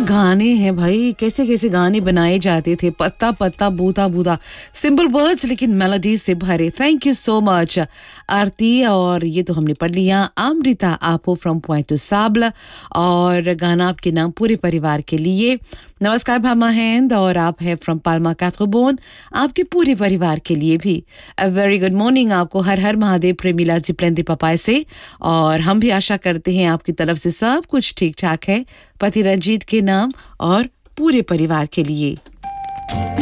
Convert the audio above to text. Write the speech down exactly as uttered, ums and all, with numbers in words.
गाने हैं भाई, कैसे कैसे गाने बनाए जाते थे, पत्ता पत्ता बूता बूता, सिंपल वर्ड्स लेकिन मेलोडी से भरे. थैंक यू सो मच आरती. और ये तो हमने पढ़ लिया. अमृता आपो फ्रॉम पॉइंट टू साबला, और गाना आपके नाम पूरे परिवार के लिए. नमस्कार भामा हैंद, और आप हैं फ्रॉम पाल्मा कैथ्रोबोन, आपके पूरे परिवार के लिए भी अ वेरी गुड मॉर्निंग आपको. हर हर महादेव प्रेमिला जी प्लेंदी पपाए से. और हम भी आशा करते हैं आपकी तरफ से सब कुछ ठीक ठाक है, पति रंजीत के नाम और पूरे परिवार के लिए.